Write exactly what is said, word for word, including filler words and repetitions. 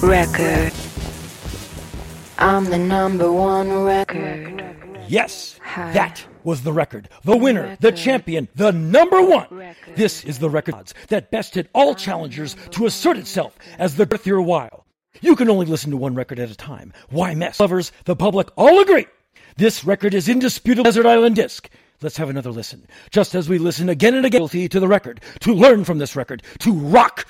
record. I'm the number one record. Yes, that was the record. The winner, the champion, the number one. This is the record that bested all challengers to assert itself as the worth your while. You can only listen to one record at a time. Why mess? Lovers, the public all agree. This record is indisputable Desert Island Disc. Let's have another listen. Just as we listen again and again to the record, to learn from this record, to rock